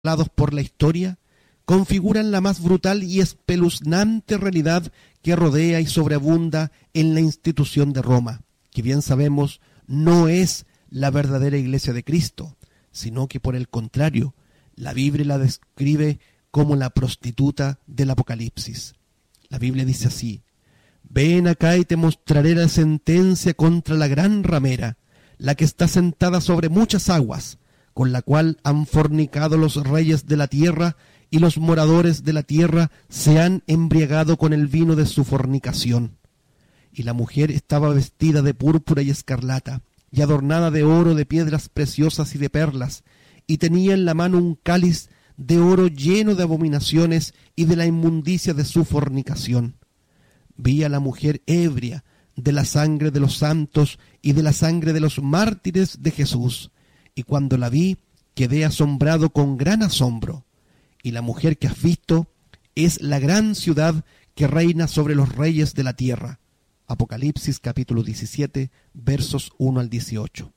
lados por la historia, configuran la más brutal y espeluznante realidad que rodea y sobreabunda en la institución de Roma, que bien sabemos no es la verdadera iglesia de Cristo, sino que por el contrario, la Biblia la describe como la prostituta del Apocalipsis. La Biblia dice así: ven acá y te mostraré la sentencia contra la gran ramera, la que está sentada sobre muchas aguas, con la cual han fornicado los reyes de la tierra, y los moradores de la tierra se han embriagado con el vino de su fornicación. Y la mujer estaba vestida de púrpura y escarlata, y adornada de oro, de piedras preciosas y de perlas, y tenía en la mano un cáliz de oro lleno de abominaciones y de la inmundicia de su fornicación. Vi a la mujer ebria de la sangre de los santos y de la sangre de los mártires de Jesús, y cuando la vi quedé asombrado con gran asombro. Y la mujer que has visto es la gran ciudad que reina sobre los reyes de la tierra. Apocalipsis capítulo 17, versos 1 al 18.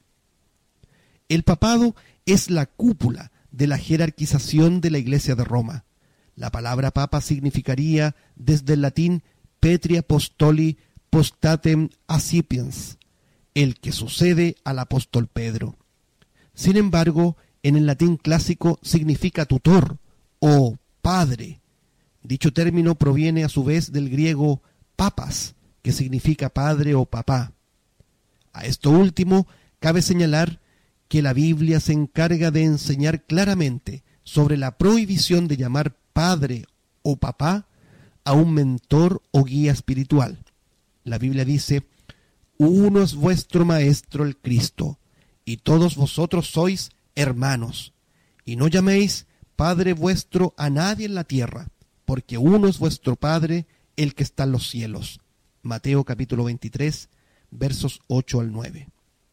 El papado es la cúpula de la jerarquización de la Iglesia de Roma. La palabra papa significaría desde el latín Petri Apostoli Postatem Accipiens, el que sucede al apóstol Pedro. Sin embargo, en el latín clásico significa tutor o padre. Dicho término proviene a su vez del griego papas, que significa padre o papá. A esto último cabe señalar que la Biblia se encarga de enseñar claramente sobre la prohibición de llamar padre o papá a un mentor o guía espiritual. La Biblia dice: uno es vuestro maestro el Cristo, y todos vosotros sois hermanos, y no llaméis Padre vuestro a nadie en la tierra, porque uno es vuestro Padre, el que está en los cielos. Mateo capítulo 23, versos 8 al 9.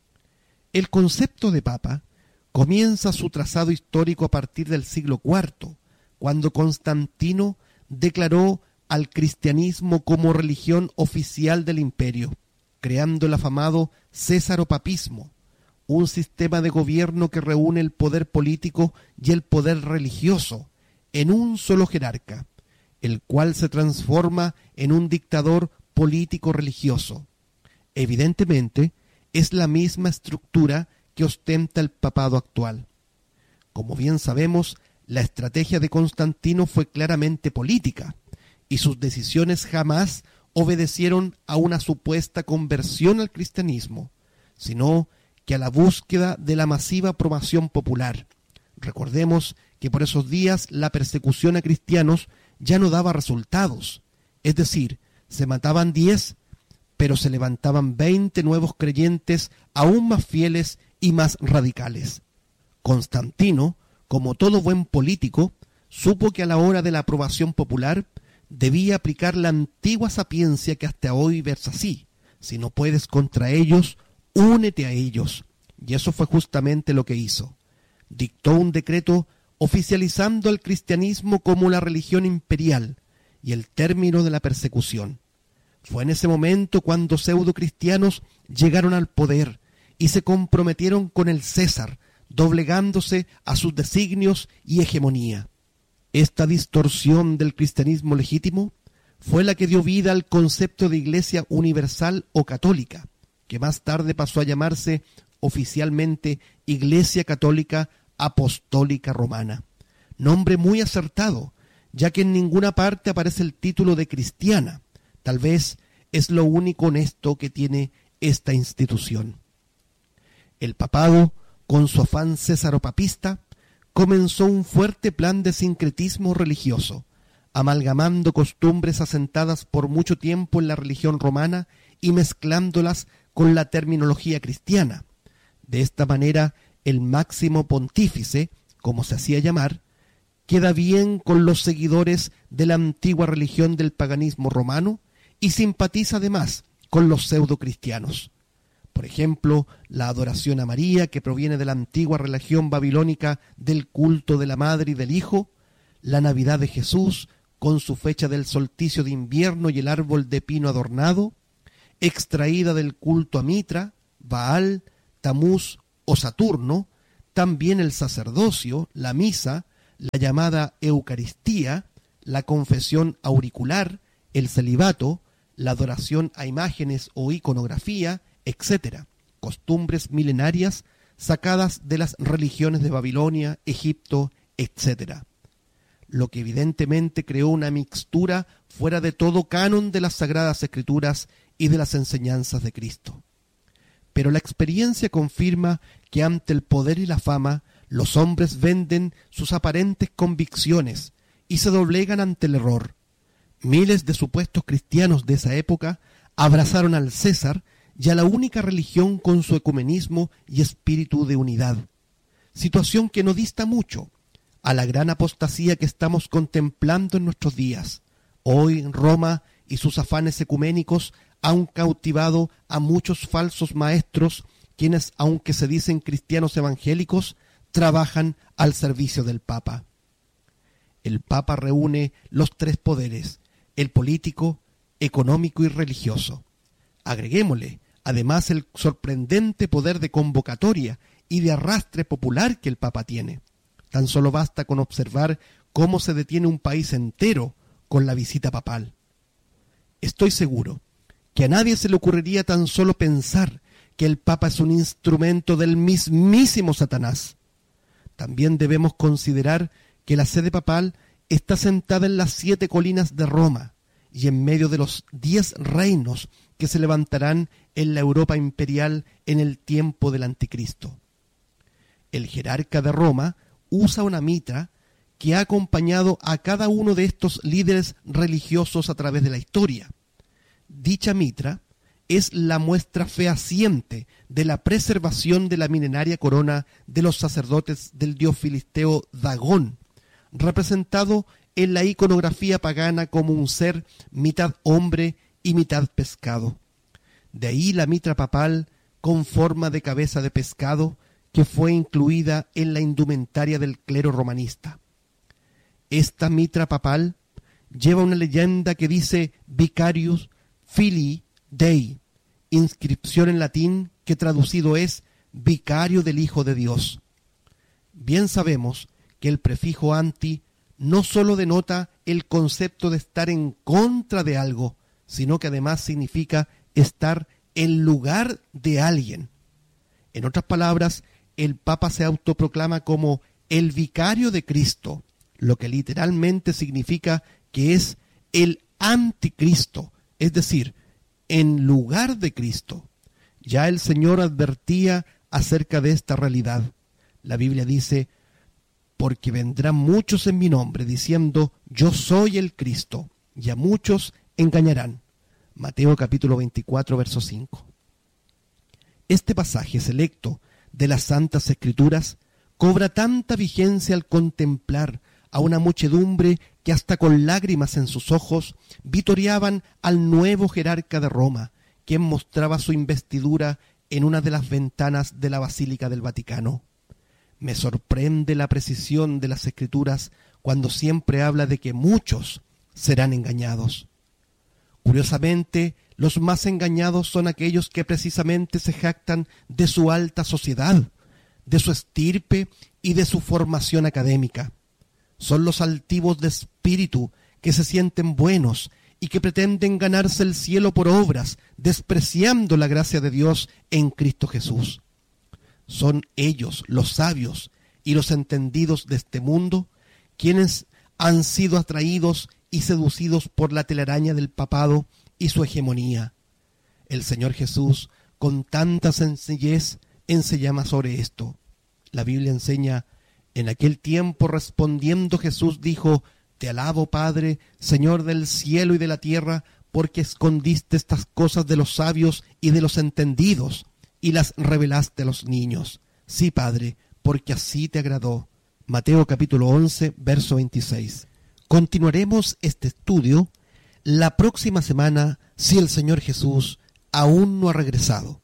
El concepto de papa comienza su trazado histórico a partir del siglo IV, cuando Constantino declaró al cristianismo como religión oficial del imperio, creando el afamado césaropapismo, un sistema de gobierno que reúne el poder político y el poder religioso en un solo jerarca, el cual se transforma en un dictador político-religioso. Evidentemente, es la misma estructura que ostenta el papado actual. Como bien sabemos, la estrategia de Constantino fue claramente política, y sus decisiones jamás obedecieron a una supuesta conversión al cristianismo, sino que a la búsqueda de la masiva aprobación popular. Recordemos que por esos días la persecución a cristianos ya no daba resultados, es decir, se mataban 10, pero se levantaban 20 nuevos creyentes aún más fieles y más radicales. Constantino, como todo buen político, supo que a la hora de la aprobación popular debía aplicar la antigua sapiencia que hasta hoy versa así: si no puedes contra ellos, únete a ellos. Y eso fue justamente lo que hizo. Dictó un decreto oficializando al cristianismo como la religión imperial y el término de la persecución. Fue en ese momento cuando pseudo-cristianos llegaron al poder y se comprometieron con el César, doblegándose a sus designios y hegemonía. Esta distorsión del cristianismo legítimo fue la que dio vida al concepto de Iglesia universal o católica, que más tarde pasó a llamarse oficialmente Iglesia Católica Apostólica Romana. Nombre muy acertado, ya que en ninguna parte aparece el título de cristiana. Tal vez es lo único honesto que tiene esta institución. El papado, con su afán césaropapista, comenzó un fuerte plan de sincretismo religioso, amalgamando costumbres asentadas por mucho tiempo en la religión romana y mezclándolas con la terminología cristiana. De esta manera, el máximo pontífice, como se hacía llamar, queda bien con los seguidores de la antigua religión del paganismo romano y simpatiza además con los pseudo-cristianos. Por ejemplo, la adoración a María, que proviene de la antigua religión babilónica del culto de la Madre y del Hijo, la Navidad de Jesús, con su fecha del solsticio de invierno y el árbol de pino adornado, extraída del culto a Mitra, Baal, Tamuz o Saturno, también el sacerdocio, la misa, la llamada Eucaristía, la confesión auricular, el celibato, la adoración a imágenes o iconografía, etc. Costumbres milenarias sacadas de las religiones de Babilonia, Egipto, etc. Lo que evidentemente creó una mixtura fuera de todo canon de las Sagradas Escrituras y de las enseñanzas de Cristo. Pero la experiencia confirma que ante el poder y la fama, los hombres venden sus aparentes convicciones y se doblegan ante el error. Miles de supuestos cristianos de esa época abrazaron al César y a la única religión con su ecumenismo y espíritu de unidad, situación que no dista mucho a la gran apostasía que estamos contemplando en nuestros días. Hoy Roma y sus afanes ecuménicos han cautivado a muchos falsos maestros, quienes, aunque se dicen cristianos evangélicos, trabajan al servicio del Papa. El Papa reúne los tres poderes: el político, económico y religioso. Agreguémosle, además, el sorprendente poder de convocatoria y de arrastre popular que el Papa tiene. Tan solo basta con observar cómo se detiene un país entero con la visita papal. Estoy seguro que a nadie se le ocurriría tan solo pensar que el Papa es un instrumento del mismísimo Satanás. También debemos considerar que la sede papal está sentada en las 7 colinas de Roma y en medio de los 10 reinos que se levantarán en la Europa imperial en el tiempo del Anticristo. El jerarca de Roma usa una mitra que ha acompañado a cada uno de estos líderes religiosos a través de la historia. Dicha mitra es la muestra fehaciente de la preservación de la milenaria corona de los sacerdotes del dios filisteo Dagón, representado en la iconografía pagana como un ser mitad hombre y mitad pescado. De ahí la mitra papal con forma de cabeza de pescado, que fue incluida en la indumentaria del clero romanista. Esta mitra papal lleva una leyenda que dice Vicarius Filii Dei, inscripción en latín que traducido es vicario del Hijo de Dios. Bien sabemos que el prefijo anti no sólo denota el concepto de estar en contra de algo, sino que además significa estar en lugar de alguien. En otras palabras, el Papa se autoproclama como el vicario de Cristo, lo que literalmente significa que es el anticristo, es decir, en lugar de Cristo. Ya el Señor advertía acerca de esta realidad. La Biblia dice: porque vendrán muchos en mi nombre, diciendo, yo soy el Cristo, y a muchos engañarán. Mateo capítulo 24, verso 5. Este pasaje selecto de las Santas Escrituras cobra tanta vigencia al contemplar a una muchedumbre que hasta con lágrimas en sus ojos vitoreaban al nuevo jerarca de Roma, quien mostraba su investidura en una de las ventanas de la Basílica del Vaticano. Me sorprende la precisión de las Escrituras cuando siempre habla de que muchos serán engañados. Curiosamente, los más engañados son aquellos que precisamente se jactan de su alta sociedad, de su estirpe y de su formación académica. Son los altivos de espíritu que se sienten buenos y que pretenden ganarse el cielo por obras, despreciando la gracia de Dios en Cristo Jesús. Son ellos, los sabios y los entendidos de este mundo, quienes han sido atraídos y seducidos por la telaraña del papado y su hegemonía. El Señor Jesús, con tanta sencillez, enseña sobre esto. La Biblia enseña: en aquel tiempo respondiendo Jesús dijo: Te alabo, Padre, Señor del cielo y de la tierra, porque escondiste estas cosas de los sabios y de los entendidos, y las revelaste a los niños. Sí, Padre, porque así te agradó. Mateo capítulo 11, verso 26. Continuaremos este estudio la próxima semana, si el Señor Jesús aún no ha regresado.